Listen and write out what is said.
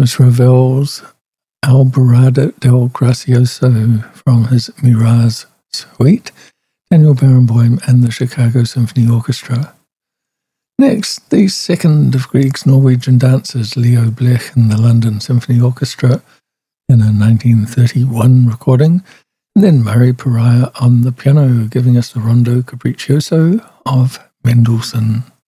was Ravel's Alborada del Gracioso from his Mirage Suite, Daniel Barenboim and the Chicago Symphony Orchestra. Next, the second of Grieg's Norwegian dancers, Leo Blech and the London Symphony Orchestra in a 1931 recording, and then Murray Pariah on the piano, giving us the Rondo Capriccioso of Mendelssohn.